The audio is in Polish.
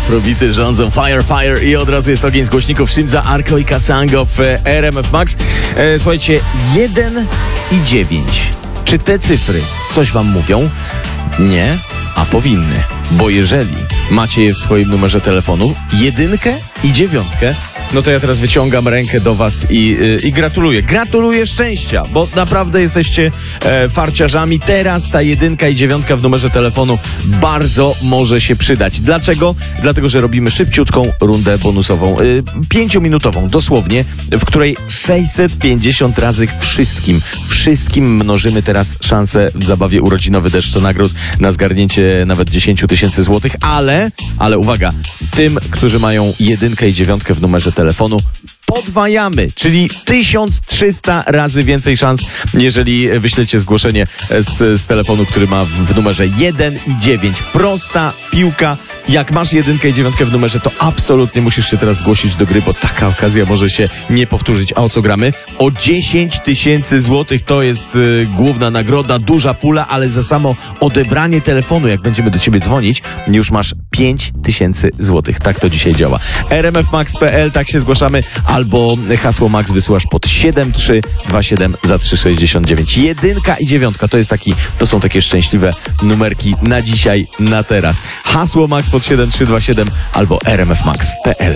Afrobeaty rządzą Fire, Fire i od razu jest ogień z głośników Shimza, Arco i Kasango w RMF Max. Słuchajcie, 1 i 9. Czy te cyfry coś wam mówią? Nie, a powinny. Bo jeżeli macie je w swoim numerze telefonu, 1 i 9, no to ja teraz wyciągam rękę do was i gratuluję. Gratuluję szczęścia, bo naprawdę jesteście farciarzami. Teraz ta 1 i 9 w numerze telefonu bardzo może się przydać. Dlaczego? Dlatego, że robimy szybciutką rundę bonusową. 5-minutową dosłownie, w której 650 razy wszystkim mnożymy teraz szansę w zabawie urodzinowy Deszcz Nagród na zgarnięcie nawet 10 000 złotych, ale uwaga, tym, którzy mają 1 i 9 w numerze telefonu, podwajamy, czyli 1300 razy więcej szans, jeżeli wyślecie zgłoszenie z telefonu, który ma w numerze 1 i 9. Prosta piłka. Jak masz 1 i 9 w numerze, to absolutnie musisz się teraz zgłosić do gry, bo taka okazja może się nie powtórzyć. A o co gramy? O 10 000 złotych. To jest główna nagroda, duża pula, ale za samo odebranie telefonu, jak będziemy do ciebie dzwonić, już masz 5000 złotych. Tak to dzisiaj działa. rmfmax.pl, tak się zgłaszamy, albo hasło Max wysyłasz pod 7327 za 369. 1 i 9 to są takie szczęśliwe numerki na dzisiaj, na teraz. Hasło Max pod 7327 albo rmfmax.pl.